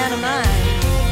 man of mine.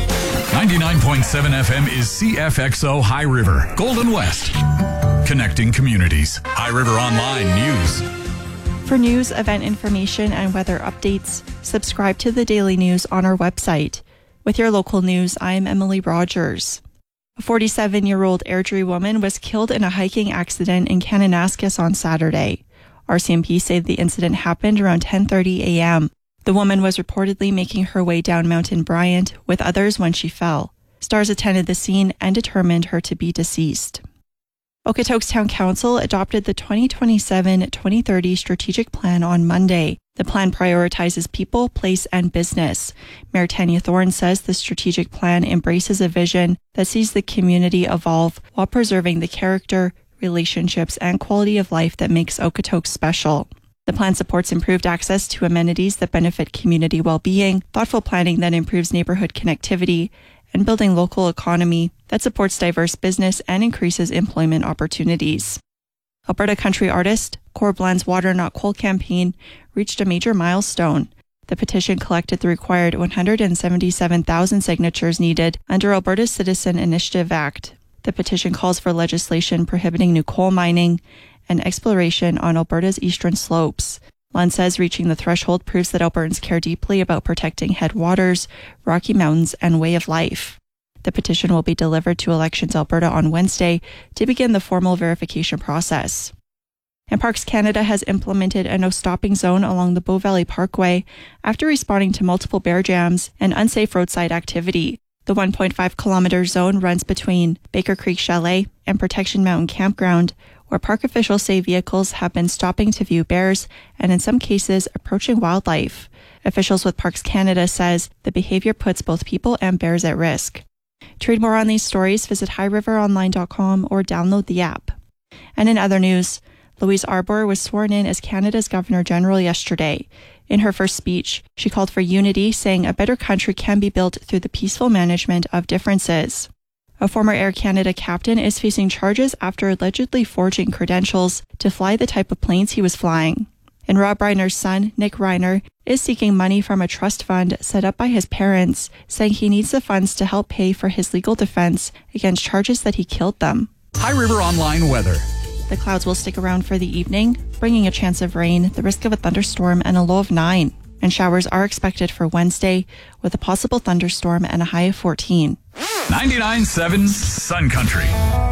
99.7 FM is CFXO High River, Golden West. Connecting communities. High River Online News. For news, event information, and weather updates, subscribe to the Daily News on our website. With your local news, I'm Emily Rogers. A 47-year-old Airdrie woman was killed in a hiking accident in Kananaskis on Saturday. RCMP say the incident happened around 10:30 a.m. The woman was reportedly making her way down Mountain Bryant with others when she fell. Stars attended the scene and determined her to be deceased. Okotoks Town Council adopted the 2027-2030 strategic plan on Monday. The plan prioritizes people, place, and business. Mayor Tanya Thorne says the strategic plan embraces a vision that sees the community evolve while preserving the character, relationships, and quality of life that makes Okotoks special. The plan supports improved access to amenities that benefit community well-being, thoughtful planning that improves neighborhood connectivity, and building local economy that supports diverse business and increases employment opportunities. Alberta country artist Cor Bland's Water Not Coal campaign reached a major milestone. The petition collected the required 177,000 signatures needed under Alberta's Citizen Initiative Act. The petition calls for legislation prohibiting new coal mining and exploration on Alberta's eastern slopes. Lund says reaching the threshold proves that Albertans care deeply about protecting headwaters, Rocky Mountains, and way of life. The petition will be delivered to Elections Alberta on Wednesday to begin the formal verification process. And Parks Canada has implemented a no-stopping zone along the Bow Valley Parkway after responding to multiple bear jams and unsafe roadside activity. The 1.5-kilometer zone runs between Baker Creek Chalet and Protection Mountain Campground, where park officials say vehicles have been stopping to view bears and in some cases approaching wildlife. Officials with Parks Canada says the behavior puts both people and bears at risk. To read more on these stories, visit highriveronline.com or download the app. And in other news, Louise Arbour was sworn in as Canada's Governor General yesterday. In her first speech, she called for unity, saying a better country can be built through the peaceful management of differences. A former Air Canada captain is facing charges after allegedly forging credentials to fly the type of planes he was flying. And Rob Reiner's son, Nick Reiner, is seeking money from a trust fund set up by his parents, saying he needs the funds to help pay for his legal defense against charges that he killed them. High River Online weather. The clouds will stick around for the evening, bringing a chance of rain, the risk of a thunderstorm, and a low of 9. And showers are expected for Wednesday, with a possible thunderstorm and a high of 14. 99.7 Sun Country.